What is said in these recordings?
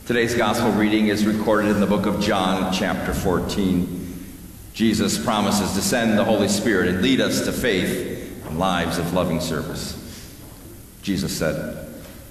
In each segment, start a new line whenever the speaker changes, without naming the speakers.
Today's gospel reading is recorded in the book of John, chapter 14. Jesus promises to send the Holy Spirit and lead us to faith and lives of loving service. Jesus said,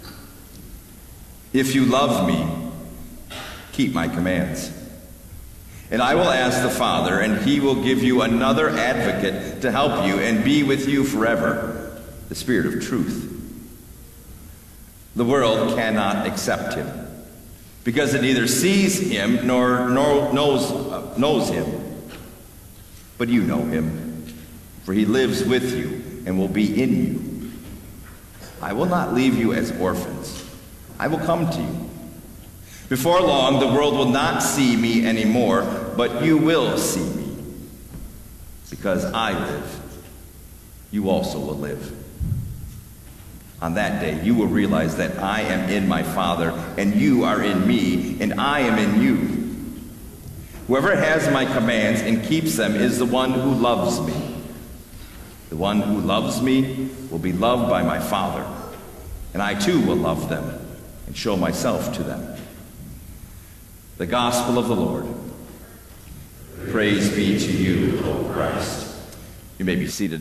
"If you love me, keep my commands. And I will ask the Father, and he will give you another advocate to help you and be with you forever, the Spirit of truth. The world cannot accept him, because it neither sees him nor knows him. But you know him, for he lives with you and will be in you. I will not leave you as orphans. I will come to you. Before long, the world will not see me anymore, but you will see me. Because I live, you also will live. On that day, you will realize that I am in my Father, and you are in me, and I am in you. Whoever has my commands and keeps them is the one who loves me. The one who loves me will be loved by my Father, and I too will love them and show myself to them." The Gospel of the Lord. Praise be to you, O Christ. You may be seated.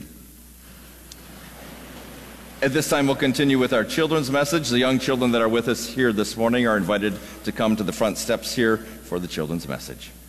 At this time, we'll continue with our children's message. The young children that are with us here this morning are invited to come to the front steps here for the children's message.